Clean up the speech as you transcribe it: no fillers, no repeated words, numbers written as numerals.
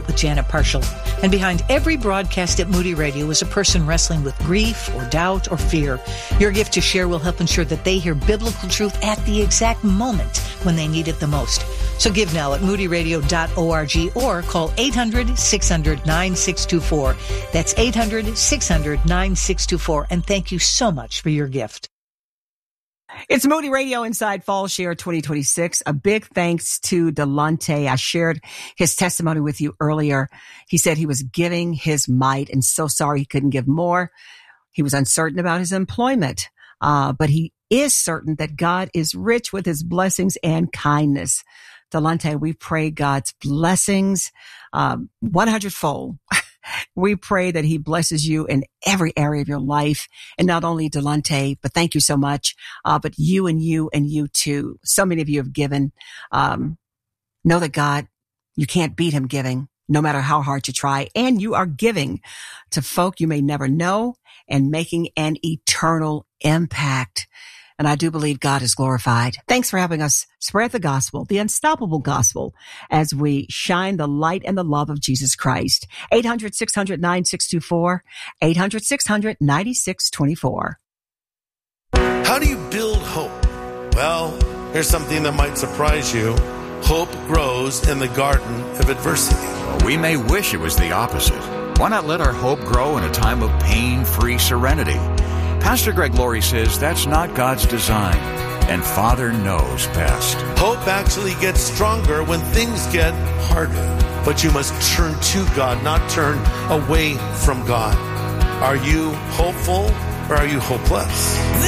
It with Janet Parshall. And behind every broadcast at Moody Radio is a person wrestling with grief or doubt or fear. Your gift to share will help ensure that they hear biblical truth at the exact moment when they need it the most. So give now at moodyradio.org or call 800-600-9624. That's 800-600-9624. And thank you so much for your gift. It's Moody Radio Inside Fall Share 2026. A big thanks to Delonte. I shared his testimony with you earlier. He said he was giving his mite and so sorry he couldn't give more. He was uncertain about his employment, but he is certain that God is rich with his blessings and kindness. Delonte, we pray God's blessings 100-fold. We pray that he blesses you in every area of your life. And not only Delonte, but thank you so much. But you and you and you too. So many of you have given. Know that God, you can't beat him giving, no matter how hard you try. And you are giving to folk you may never know and making an eternal impact. And I do believe God is glorified. Thanks for helping us spread the gospel, the unstoppable gospel, as we shine the light and the love of Jesus Christ. 800-600-9624, 800-600-9624. How do you build hope? Well, here's something that might surprise you. Hope grows in the garden of adversity. Well, we may wish it was the opposite. Why not let our hope grow in a time of pain-free serenity? Pastor Greg Laurie says that's not God's design, and Father knows best. Hope actually gets stronger when things get harder. But you must turn to God, not turn away from God. Are you hopeful or are you hopeless?